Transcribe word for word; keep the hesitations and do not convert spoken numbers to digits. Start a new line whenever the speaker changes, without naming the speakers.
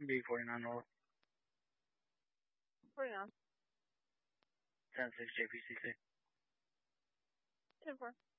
B forty-nine North.
forty-nine.
ten six J P C C.
ten four.